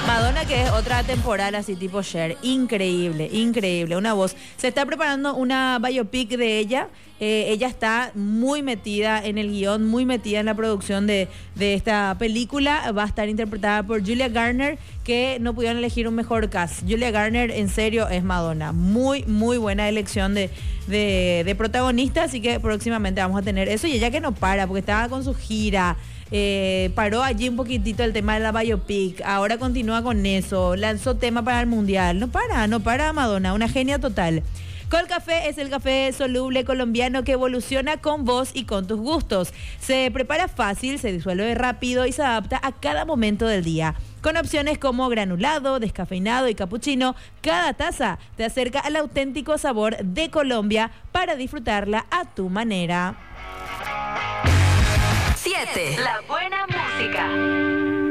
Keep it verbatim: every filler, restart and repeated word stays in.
Madonna, que es otra temporada así tipo Cher, increíble, increíble, una voz. Se está preparando una biopic de ella, eh, ella está muy metida en el guión, muy metida en la producción de, de esta película. Va a estar interpretada por Julia Garner, que no pudieron elegir un mejor cast. Julia Garner, en serio, es Madonna. Muy, muy buena elección de, de, de protagonista, así que próximamente vamos a tener eso. Y ella que no para, porque estaba con su gira. Eh, paró allí un poquitito el tema de la biopic, ahora continúa con eso, lanzó tema para el mundial, no para, no para Madonna, una genia total. Colcafé es el café soluble colombiano que evoluciona con vos y con tus gustos. Se prepara fácil, se disuelve rápido y se adapta a cada momento del día. Con opciones como granulado, descafeinado y capuchino, cada taza te acerca al auténtico sabor de Colombia para disfrutarla a tu manera. siete. La buena música.